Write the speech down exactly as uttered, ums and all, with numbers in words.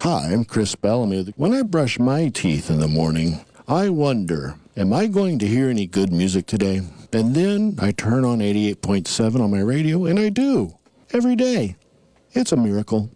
Hi, I'm Chris Bellamy. When I brush my teeth in the morning, I wonder, am I going to hear any good music today? And then I turn on eighty-eight point seven on my radio, and I do. Every day. It's a miracle.